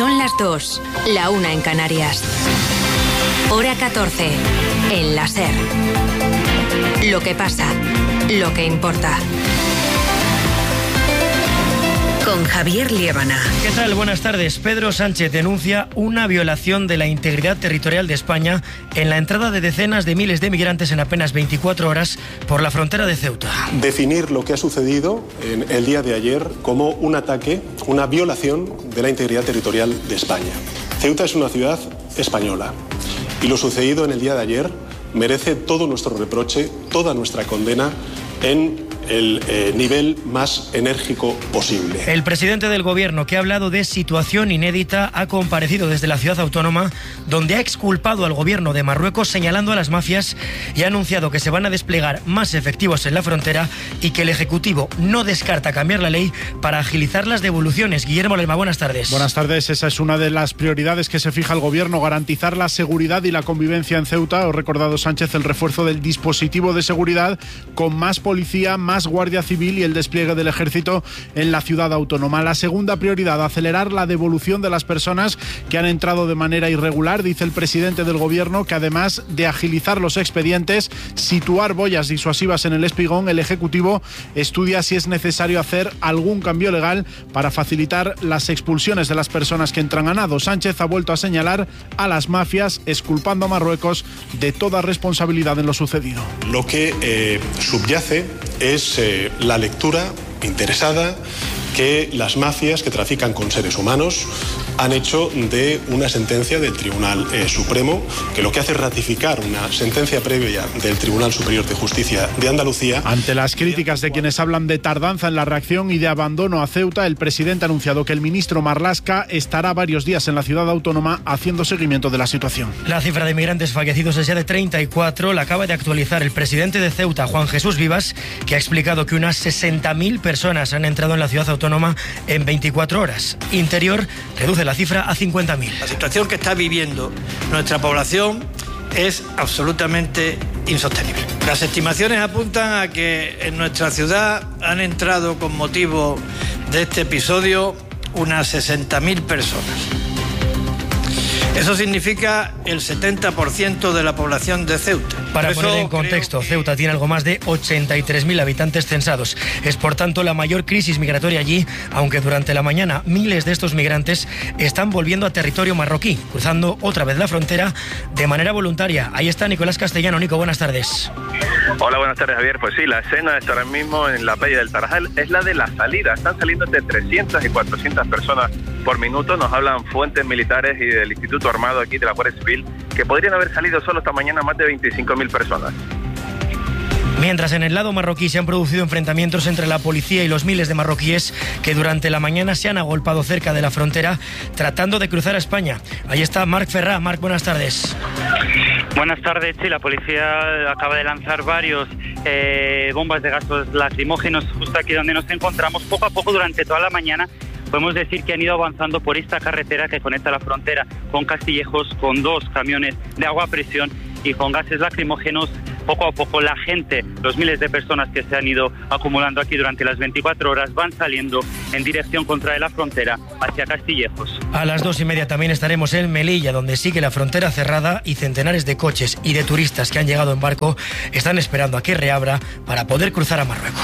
Son las 2, la 1 en Canarias. Hora 14, en la SER. Lo que pasa, lo que importa. Con Javier Liébana. ¿Qué tal? Buenas tardes. Pedro Sánchez denuncia una violación de la integridad territorial de España en la entrada de decenas de miles de migrantes en apenas 24 horas por la frontera de Ceuta. Definir lo que ha sucedido en el día de ayer como un ataque, una violación de la integridad territorial de España. Ceuta es una ciudad española y lo sucedido en el día de ayer merece todo nuestro reproche, toda nuestra condena en el nivel más enérgico posible. El presidente del gobierno, que ha hablado de situación inédita, ha comparecido desde la ciudad autónoma, donde ha exculpado al gobierno de Marruecos señalando a las mafias y ha anunciado que se van a desplegar más efectivos en la frontera y que el Ejecutivo no descarta cambiar la ley para agilizar las devoluciones. Guillermo Lerma, buenas tardes. Buenas tardes. Esa es una de las prioridades que se fija el gobierno, garantizar la seguridad y la convivencia en Ceuta. Ha recordado Sánchez el refuerzo del dispositivo de seguridad con más policía, más Guardia Civil y el despliegue del Ejército en la ciudad autónoma. La segunda prioridad, acelerar la devolución de las personas que han entrado de manera irregular. Dice el presidente del gobierno que además de agilizar los expedientes, situar boyas disuasivas en el espigón, el Ejecutivo estudia si es necesario hacer algún cambio legal para facilitar las expulsiones de las personas que entran a nado. Sánchez ha vuelto a señalar a las mafias, exculpando a Marruecos de toda responsabilidad en lo sucedido. Lo que subyace es la lectura interesada que las mafias que trafican con seres humanos han hecho de una sentencia del Tribunal Supremo, que lo que hace es ratificar una sentencia previa del Tribunal Superior de Justicia de Andalucía. Ante las críticas de quienes hablan de tardanza en la reacción y de abandono a Ceuta, el presidente ha anunciado que el ministro Marlaska estará varios días en la ciudad autónoma haciendo seguimiento de la situación. La cifra de migrantes fallecidos es ya de 34, la acaba de actualizar el presidente de Ceuta, Juan Jesús Vivas, que ha explicado que unas 60.000 personas han entrado en la ciudad autónoma en 24 horas. Interior reduce la cifra a 50.000. La situación que está viviendo nuestra población es absolutamente insostenible. Las estimaciones apuntan a que en nuestra ciudad han entrado con motivo de este episodio unas 60.000 personas. Eso significa el 70% de la población de Ceuta. Para poner en contexto, Ceuta tiene algo más de 83.000 habitantes censados. Es, por tanto, la mayor crisis migratoria allí, aunque durante la mañana miles de estos migrantes están volviendo a territorio marroquí, cruzando otra vez la frontera de manera voluntaria. Ahí está Nicolás Castellano. Nico, buenas tardes. Hola, buenas tardes, Javier. Pues sí, la escena está ahora mismo en la playa del Tarajal es la de la salida. Están saliendo entre 300 y 400 personas por minuto. Nos hablan fuentes militares y del Instituto Armado aquí de la Guardia Civil que podrían haber salido solo esta mañana más de 25.000 personas. Mientras en el lado marroquí se han producido enfrentamientos entre la policía y los miles de marroquíes que durante la mañana se han agolpado cerca de la frontera tratando de cruzar a España. Ahí está Marc Ferrá. Marc, buenas tardes. Buenas tardes. Sí, la policía acaba de lanzar varios bombas de gases lacrimógenos justo aquí donde nos encontramos. Poco a poco durante toda la mañana podemos decir que han ido avanzando por esta carretera que conecta la frontera con Castillejos, con 2 camiones de agua a presión y con gases lacrimógenos. Poco a poco la gente, los miles de personas que se han ido acumulando aquí durante las 24 horas van saliendo en dirección contra la frontera hacia Castillejos. A las 2:30 también estaremos en Melilla, donde sigue la frontera cerrada y centenares de coches y de turistas que han llegado en barco están esperando a que reabra para poder cruzar a Marruecos.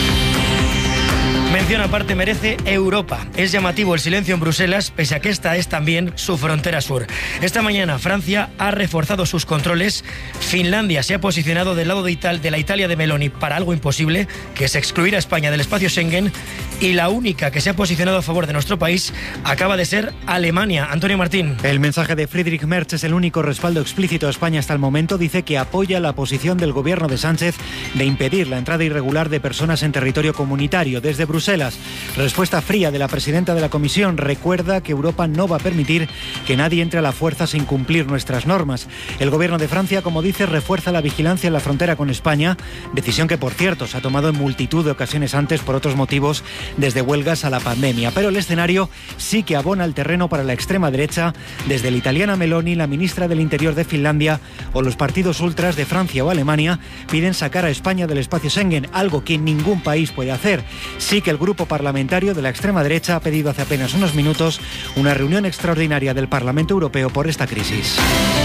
Mención aparte merece Europa. Es llamativo el silencio en Bruselas, pese a que esta es también su frontera sur. Esta mañana Francia ha reforzado sus controles. Finlandia se ha posicionado del lado de la Italia de Meloni para algo imposible, que es excluir a España del espacio Schengen. Y la única que se ha posicionado a favor de nuestro país acaba de ser Alemania. Antonio Martín. El mensaje de Friedrich Merz es el único respaldo explícito a España hasta el momento. Dice que apoya la posición del gobierno de Sánchez de impedir la entrada irregular de personas en territorio comunitario. Desde Bruselas, respuesta fría de la presidenta de la Comisión. Recuerda que Europa no va a permitir que nadie entre a la fuerza sin cumplir nuestras normas. El gobierno de Francia, como dice, refuerza la vigilancia en la frontera con España, decisión que, por cierto, se ha tomado en multitud de ocasiones antes por otros motivos, desde huelgas a la pandemia. Pero el escenario sí que abona el terreno para la extrema derecha, desde la italiana Meloni, la ministra del Interior de Finlandia o los partidos ultras de Francia o Alemania piden sacar a España del espacio Schengen, algo que ningún país puede hacer. Sí que el grupo parlamentario de la extrema derecha ha pedido hace apenas unos minutos una reunión extraordinaria del Parlamento Europeo por esta crisis.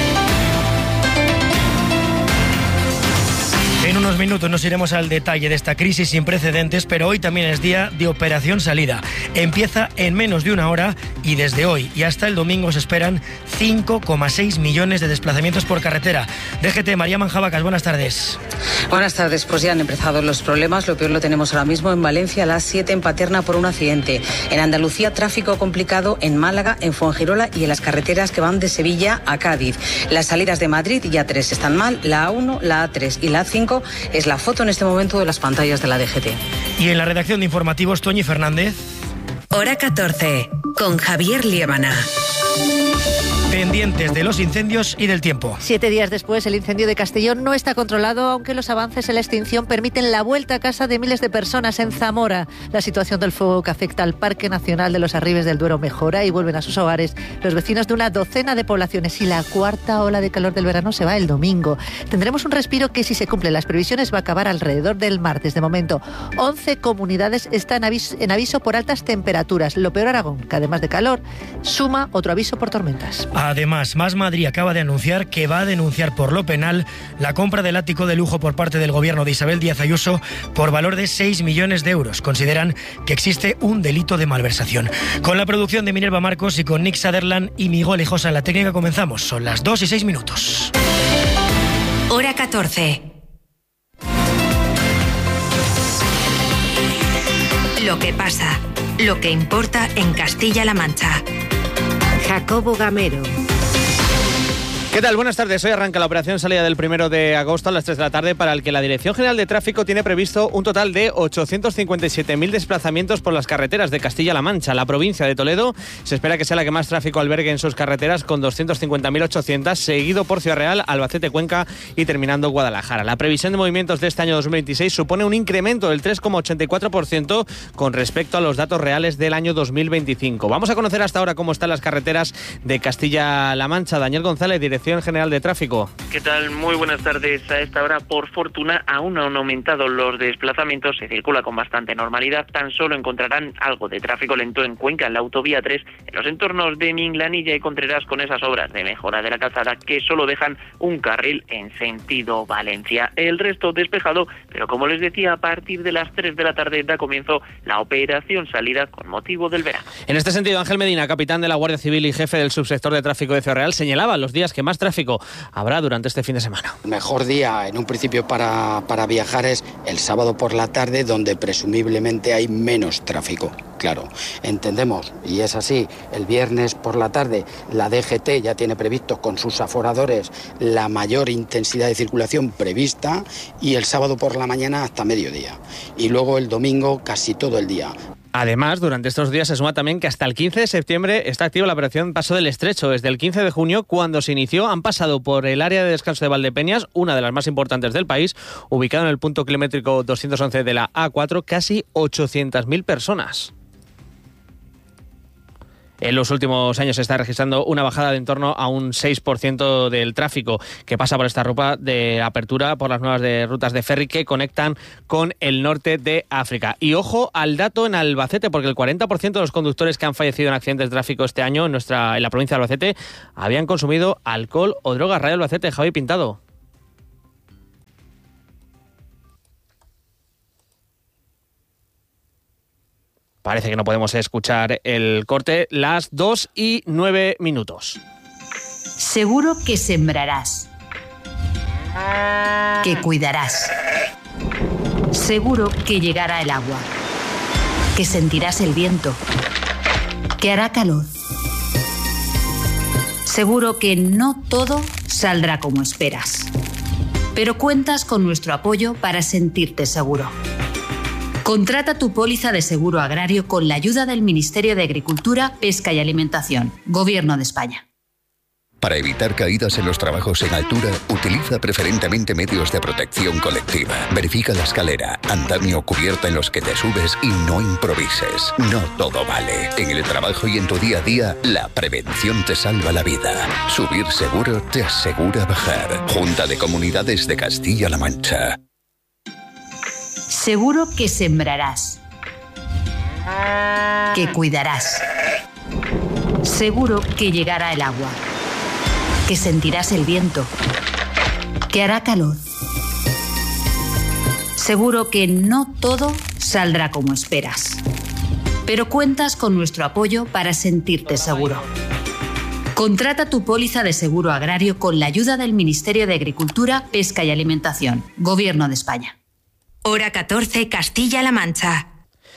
En unos minutos nos iremos al detalle de esta crisis sin precedentes, pero hoy también es día de Operación Salida. Empieza en menos de una hora y desde hoy y hasta el domingo se esperan 5,6 millones de desplazamientos por carretera. DGT, María Manjabacas, buenas tardes. Buenas tardes, pues ya han empezado los problemas. Lo peor lo tenemos ahora mismo en Valencia, a las 7 en Paterna por un accidente. En Andalucía, tráfico complicado en Málaga, en Fuengirola y en las carreteras que van de Sevilla a Cádiz. Las salidas de Madrid y A3 están mal, la A1, la A3 y la A5 es la foto en este momento de las pantallas de la DGT. Y en la redacción de informativos, Toñi Fernández. Hora 14, con Javier Liébana. Pendientes de los incendios y del tiempo. 7 días después, el incendio de Castellón no está controlado, aunque los avances en la extinción permiten la vuelta a casa de miles de personas en Zamora. La situación del fuego que afecta al Parque Nacional de los Arribes del Duero mejora y vuelven a sus hogares los vecinos de una docena de poblaciones. Y la cuarta ola de calor del verano se va el domingo. Tendremos un respiro que, si se cumplen las previsiones, va a acabar alrededor del martes. De momento, 11 comunidades están en aviso por altas temperaturas. Lo peor, Aragón, que además de calor, suma otro aviso por tormentas. Además, Más Madrid acaba de anunciar que va a denunciar por lo penal la compra del ático de lujo por parte del gobierno de Isabel Díaz Ayuso por valor de 6 millones de euros. Consideran que existe un delito de malversación. Con la producción de Minerva Marcos y con Nick Sutherland y Miguel Hijosa en la técnica comenzamos. Son las 2:06. Hora 14. Lo que pasa, lo que importa en Castilla-La Mancha. Jacobo Gamero. ¿Qué tal? Buenas tardes. Hoy arranca la operación salida del 1 de agosto a las 3 de la tarde para el que la Dirección General de Tráfico tiene previsto un total de 857.000 desplazamientos por las carreteras de Castilla-La Mancha. La provincia de Toledo se espera que sea la que más tráfico albergue en sus carreteras con 250.800, seguido por Ciudad Real, Albacete, Cuenca y terminando Guadalajara. La previsión de movimientos de este año 2026 supone un incremento del 3,84% con respecto a los datos reales del año 2025. Vamos a conocer hasta ahora cómo están las carreteras de Castilla-La Mancha. Daniel González, Dirección General de Tráfico. ¿Qué tal? Muy buenas tardes. A esta hora, por fortuna, aún no han aumentado los desplazamientos. Se circula con bastante normalidad. Tan solo encontrarán algo de tráfico lento en Cuenca, en la autovía 3, en los entornos de Minglanilla y Contreras, con esas obras de mejora de la calzada que solo dejan un carril en sentido Valencia. El resto despejado, pero como les decía, a partir de las 3 de la tarde da comienzo la operación salida con motivo del verano. En este sentido, Ángel Medina, capitán de la Guardia Civil y jefe del subsector de tráfico de Ciudad Real, señalaba los días que más tráfico habrá durante este fin de semana. El mejor día en un principio para viajar es el sábado por la tarde, donde presumiblemente hay menos tráfico. Claro, entendemos, y es así, el viernes por la tarde la DGT ya tiene previsto con sus aforadores la mayor intensidad de circulación prevista, y el sábado por la mañana hasta mediodía. Y luego el domingo casi todo el día. Además, durante estos días se suma también que hasta el 15 de septiembre está activa la operación Paso del Estrecho. Desde el 15 de junio, cuando se inició, han pasado por el área de descanso de Valdepeñas, una de las más importantes del país, ubicado en el punto kilométrico 211 de la A4, casi 800.000 personas. En los últimos años se está registrando una bajada de en torno a un 6% del tráfico que pasa por esta ruta de apertura por las nuevas rutas de ferry que conectan con el norte de África. Y ojo al dato en Albacete, porque el 40% de los conductores que han fallecido en accidentes de tráfico este año en la provincia de Albacete habían consumido alcohol o drogas. Radio Albacete, Javi Pintado. Parece que no podemos escuchar el corte. Las 2:09. Seguro que sembrarás, que cuidarás. Seguro que llegará el agua, que sentirás el viento, que hará calor. Seguro que no todo saldrá como esperas, pero cuentas con nuestro apoyo para sentirte seguro. Contrata tu póliza de seguro agrario con la ayuda del Ministerio de Agricultura, Pesca y Alimentación, Gobierno de España. Para evitar caídas en los trabajos en altura, utiliza preferentemente medios de protección colectiva. Verifica la escalera, andamio o cubierta en los que te subes y no improvises. No todo vale. En el trabajo y en tu día a día, la prevención te salva la vida. Subir seguro te asegura bajar. Junta de Comunidades de Castilla-La Mancha. Seguro que sembrarás, que cuidarás. Seguro que llegará el agua, que sentirás el viento, que hará calor. Seguro que no todo saldrá como esperas, pero cuentas con nuestro apoyo para sentirte seguro. Contrata tu póliza de seguro agrario con la ayuda del Ministerio de Agricultura, Pesca y Alimentación, Gobierno de España. Hora 14, Castilla-La Mancha.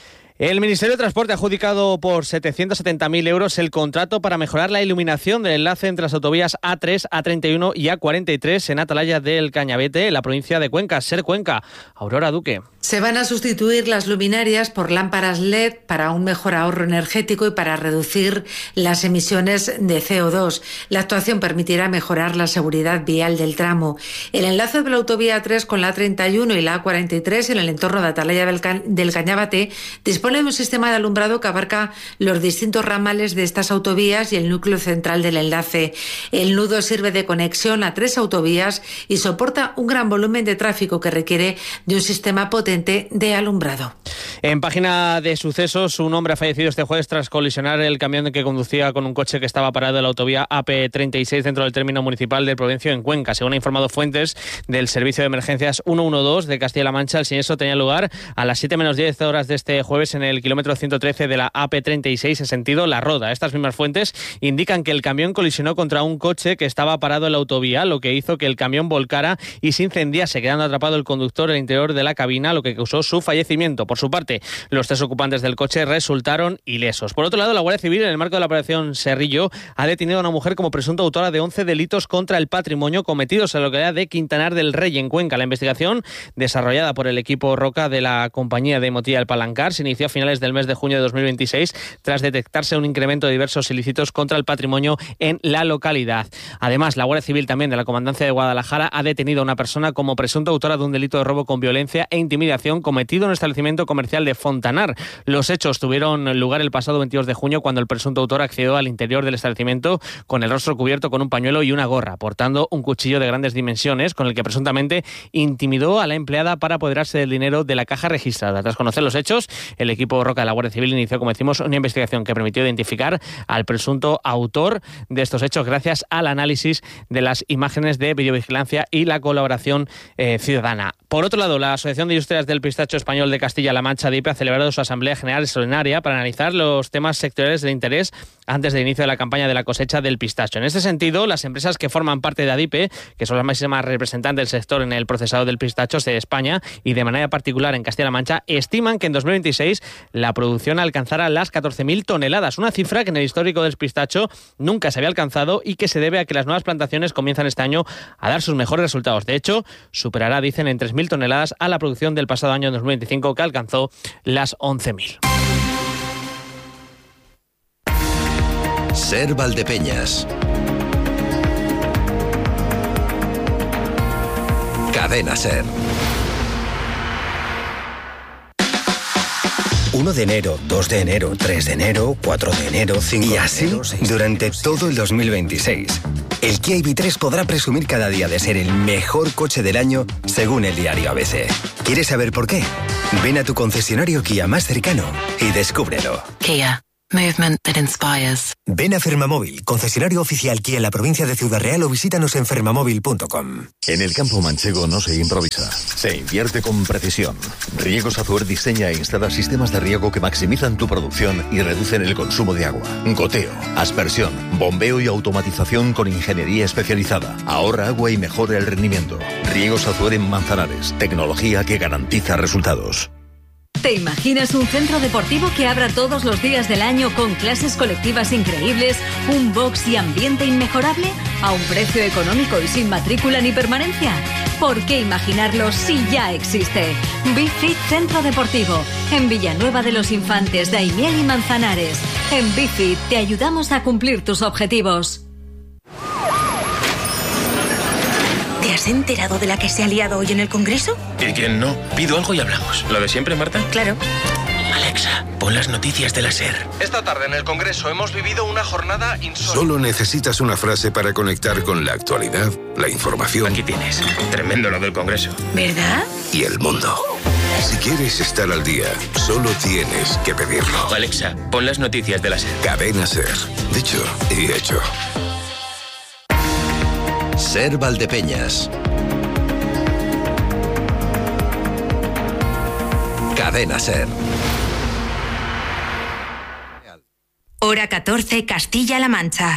El Ministerio de Transporte ha adjudicado por 770.000 euros el contrato para mejorar la iluminación del enlace entre las autovías A3, A31 y A43 en Atalaya del Cañavete, en la provincia de Cuenca, SER Cuenca. Aurora Duque. Se van a sustituir las luminarias por lámparas LED para un mejor ahorro energético y para reducir las emisiones de CO2. La actuación permitirá mejorar la seguridad vial del tramo. El enlace de la autovía A3 con la A31 y la A43 en el entorno de Atalaya del Cañavate dispone de un sistema de alumbrado que abarca los distintos ramales de estas autovías y el núcleo central del enlace. El nudo sirve de conexión a 3 autovías y soporta un gran volumen de tráfico que requiere de un sistema potente de alumbrado. En página de sucesos, un hombre ha fallecido este jueves tras colisionar el camión que conducía con un coche que estaba parado en la autovía AP36 dentro del término municipal del Provencio en Cuenca. Según han informado fuentes del Servicio de Emergencias 112 de Castilla-La Mancha, el siniestro tenía lugar a las 7 menos 10 horas de este jueves en el kilómetro 113 de la AP36 en sentido La Roda. Estas mismas fuentes indican que el camión colisionó contra un coche que estaba parado en la autovía, lo que hizo que el camión volcara y se incendiase, quedando atrapado el conductor en el interior de la cabina, lo que causó su fallecimiento. Por su parte, los 3 ocupantes del coche resultaron ilesos. Por otro lado, la Guardia Civil, en el marco de la operación Cerrillo, ha detenido a una mujer como presunta autora de 11 delitos contra el patrimonio cometidos en la localidad de Quintanar del Rey, en Cuenca. La investigación, desarrollada por el equipo Roca de la compañía de Motilla del Palancar, se inició a finales del mes de junio de 2026 tras detectarse un incremento de diversos ilícitos contra el patrimonio en la localidad. Además, la Guardia Civil también de la Comandancia de Guadalajara ha detenido a una persona como presunta autora de un delito de robo con violencia e intimidación cometido en un establecimiento comercial de Fontanar. Los hechos tuvieron lugar el pasado 22 de junio cuando el presunto autor accedió al interior del establecimiento con el rostro cubierto con un pañuelo y una gorra, portando un cuchillo de grandes dimensiones con el que presuntamente intimidó a la empleada para apoderarse del dinero de la caja registrada. Tras conocer los hechos, el equipo Roca de la Guardia Civil inició, como decimos, una investigación que permitió identificar al presunto autor de estos hechos gracias al análisis de las imágenes de videovigilancia y la colaboración ciudadana. Por otro lado, la Asociación de Industrias del Pistacho Español de Castilla-La Mancha, DIPE, ha celebrado su Asamblea General Extraordinaria para analizar los temas sectoriales de interés antes del inicio de la campaña de la cosecha del pistacho. En este sentido, las empresas que forman parte de ADIPE, que son las máximas representantes del sector en el procesado del pistacho de España y de manera particular en Castilla-La Mancha, estiman que en 2026 la producción alcanzará las 14.000 toneladas, una cifra que en el histórico del pistacho nunca se había alcanzado y que se debe a que las nuevas plantaciones comienzan este año a dar sus mejores resultados. De hecho, superará, dicen, en 3.000 toneladas a la producción del pasado año 2025, que alcanzó las 11.000. SER Valdepeñas. Cadena SER. 1 de enero, 2 de enero, 3 de enero, 4 de enero, 5 de enero... Y así, durante todo el 2026. El Kia EV3 podrá presumir cada día de ser el mejor coche del año, según el diario ABC. ¿Quieres saber por qué? Ven a tu concesionario Kia más cercano y descúbrelo. Kia. Movement that inspires. Ven a Fermamóvil, concesionario oficial Kia en la provincia de Ciudad Real, o visítanos en fermamóvil.com. En el campo manchego no se improvisa, se invierte con precisión. Riegos Azuer diseña e instala sistemas de riego que maximizan tu producción y reducen el consumo de agua. Goteo, aspersión, bombeo y automatización con ingeniería especializada. Ahorra agua y mejora el rendimiento. Riegos Azuer en Manzanares, tecnología que garantiza resultados. ¿Te imaginas un centro deportivo que abra todos los días del año con clases colectivas increíbles, un box y ambiente inmejorable, a un precio económico y sin matrícula ni permanencia? ¿Por qué imaginarlo si ya existe? BeFit Centro Deportivo, en Villanueva de los Infantes, Daimiel y Manzanares. En BeFit te ayudamos a cumplir tus objetivos. ¿Te has enterado de la que se ha liado hoy en el Congreso? ¿Y quién no? Pido algo y hablamos. ¿Lo de siempre, Marta? Claro. Alexa, pon las noticias de la SER. Esta tarde en el Congreso hemos vivido una jornada insólita. Solo necesitas una frase para conectar con la actualidad, la información. Aquí tienes. Tremendo lo del Congreso. ¿Verdad? Y el mundo. Si quieres estar al día, solo tienes que pedirlo. Alexa, pon las noticias de la SER. Cadena SER. Dicho y hecho. SER Valdepeñas. Cadena SER. Hora 14, Castilla-La Mancha.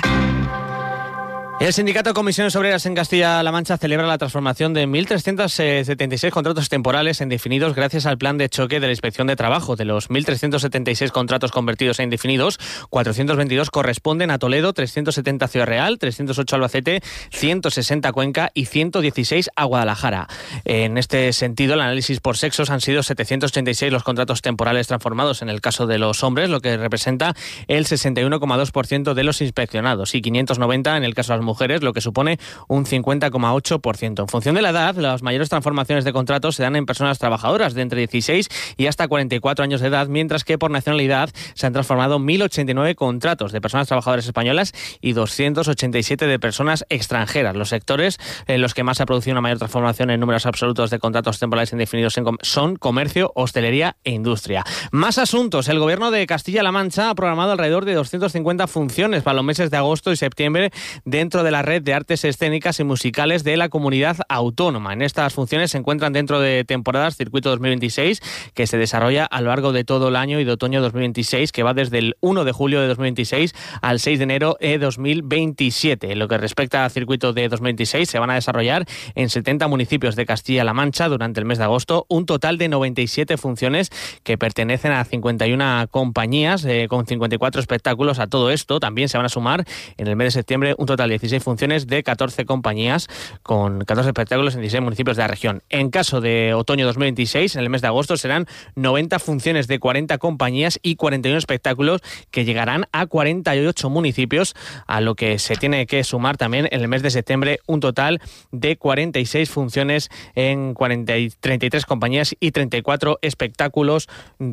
El Sindicato de Comisiones Obreras en Castilla-La Mancha celebra la transformación de 1.376 contratos temporales en indefinidos gracias al plan de choque de la Inspección de Trabajo. De los 1.376 contratos convertidos en indefinidos, 422 corresponden a Toledo, 370 a Ciudad Real, 308 a Albacete, 160 a Cuenca y 116 a Guadalajara. En este sentido, el análisis por sexos han sido 786 los contratos temporales transformados en el caso de los hombres, lo que representa el 61,2% de los inspeccionados, y 590 en el caso de las mujeres, lo que supone un 50,8%. En función de la edad, las mayores transformaciones de contratos se dan en personas trabajadoras de entre 16 y hasta 44 años de edad, mientras que por nacionalidad se han transformado 1.089 contratos de personas trabajadoras españolas y 287 de personas extranjeras. Los sectores en los que más se ha producido una mayor transformación en números absolutos de contratos temporales indefinidos son comercio, hostelería e industria. Más asuntos. El Gobierno de Castilla-La Mancha ha programado alrededor de 250 funciones para los meses de agosto y septiembre dentro de la red de artes escénicas y musicales de la comunidad autónoma. En estas funciones se encuentran dentro de temporadas Circuito 2026, que se desarrolla a lo largo de todo el año, y de otoño 2026, que va desde el 1 de julio de 2026 al 6 de enero de 2027. En lo que respecta al Circuito de 2026, se van a desarrollar en 70 municipios de Castilla-La Mancha durante el mes de agosto un total de 97 funciones que pertenecen a 51 compañías con 54 espectáculos. A todo esto también se van a sumar en el mes de septiembre un total de 16 funciones de 14 compañías con 14 espectáculos en 16 municipios de la región. En caso de otoño 2026, en el mes de agosto serán 90 funciones de 40 compañías y 41 espectáculos que llegarán a 48 municipios, a lo que se tiene que sumar también en el mes de septiembre un total de 46 funciones en 33 compañías y 34 espectáculos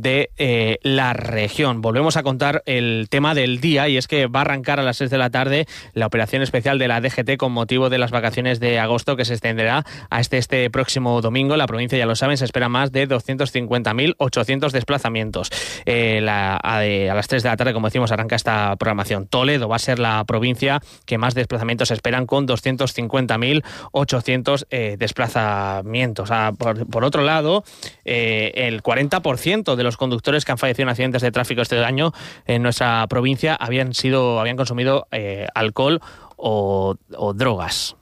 de la región. Volvemos a contar el tema del día, y es que va a arrancar a las 6 de la tarde la operación especial de la DGT con motivo de las vacaciones de agosto, que se extenderá a este próximo domingo. La provincia, ya lo saben, se espera más de 250.800 desplazamientos. A las 3 de la tarde, como decimos, arranca esta programación. Toledo va a ser la provincia que más desplazamientos se esperan, con 250.800 desplazamientos. Por otro lado, el 40% de los conductores que han fallecido en accidentes de tráfico este año en nuestra provincia habían consumido alcohol o drogas.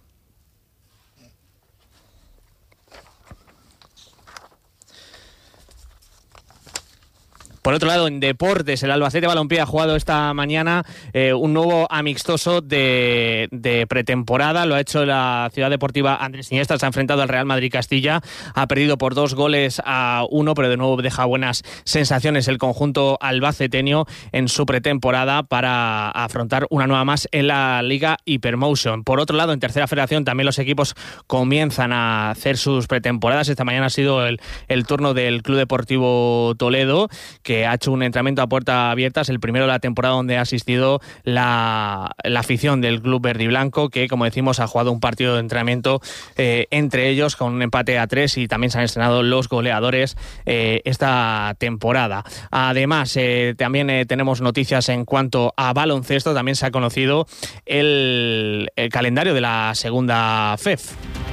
Por otro lado, en deportes, el Albacete Balompié ha jugado esta mañana un nuevo amistoso de pretemporada. Lo ha hecho la Ciudad Deportiva Andrés Iniesta. Se ha enfrentado al Real Madrid Castilla. Ha perdido por 2-1, pero de nuevo deja buenas sensaciones el conjunto albaceteño en su pretemporada para afrontar una nueva más en la Liga Hypermotion. Por otro lado, en Tercera Federación también los equipos comienzan a hacer sus pretemporadas. Esta mañana ha sido el turno del Club Deportivo Toledo, que ha hecho un entrenamiento a puerta abierta. Es el primero de la temporada donde ha asistido la afición del club verde y blanco, que, como decimos, ha jugado un partido de entrenamiento entre ellos con un empate a 3, y también se han estrenado los goleadores esta temporada. Además, también tenemos noticias en cuanto a baloncesto. También se ha conocido el calendario de la segunda FEF.